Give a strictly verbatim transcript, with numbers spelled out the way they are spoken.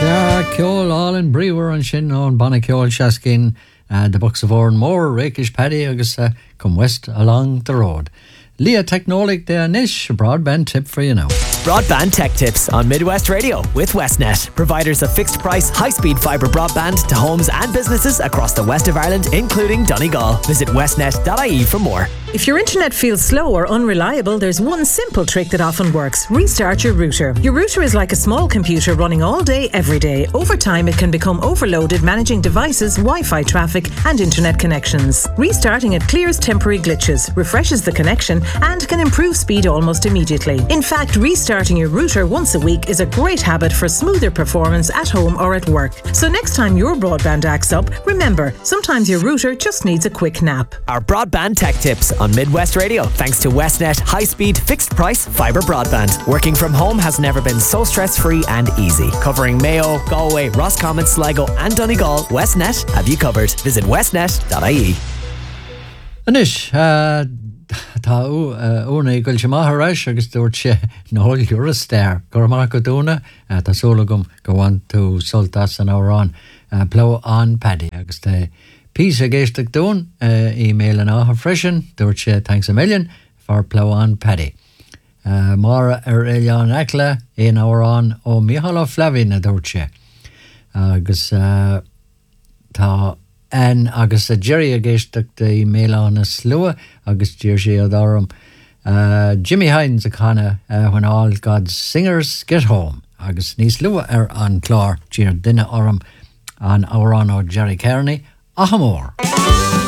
Ceol Allen Brewer an sin ón banna ceol seascin uh, the Bucks of Oran Moor, Rakish Paddy agus uh, come west along the road. Leah Technolic de Nish, broadband tip for you now. Broadband tech tips on Midwest Radio with Westnet, providers of fixed price, high speed fibre broadband to homes and businesses across the west of Ireland, including Donegal. Visit westnet dot I E for more. If your internet feels slow or unreliable, there's one simple trick that often works. Restart your router. Your router is like a small computer running all day, every day. Over time, it can become overloaded managing devices, Wi-Fi traffic and internet connections. Restarting it clears temporary glitches, refreshes the connection and can improve speed almost immediately. In fact, restarting your router once a week is a great habit for smoother performance at home or at work. So next time your broadband acts up, remember, sometimes your router just needs a quick nap. Our broadband tech tips on Midwest Radio, thanks to Westnet high-speed, fixed-price fibre broadband. Working from home has never been so stress-free and easy. Covering Mayo, Galway, Roscommon, Sligo and Donegal, Westnet have you covered. Visit westnet dot I E. Anish, uh, tá úna goil se maithreis agus dúirt sé nóil you're a star. Gur mar go dúna, tá sólagum go bhain tú soltas an árán pló an Paddy agus tá Pís a géisteach dún, uh, email an áha freisin, dúirt sé thanks a million for pló an Paddy. Uh, Mara ar Elian Ekla, ein árán ó Mihala Flavin a dúirt sé. Agus uh, tá an agus a Jerry a géisteach de email an a slua, agus dír sé ad áram. Uh, Jimmy Hines a chana uh, when all God's singers get home. Agus níos lua ar an clár dír duine áram an árán ó Jerry Kearney. Ahamor.